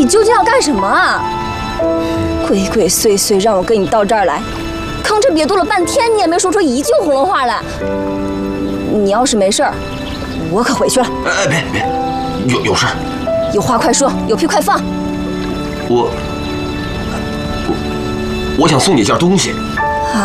究竟要干什么啊？鬼鬼祟祟让我跟你到这儿来，吭哧瘪肚了半天，你也没说出一句红楼话来。你要是没事儿，我可回去了。 哎，别，有事儿。 有话快说，有屁快放。 我想送你件东西。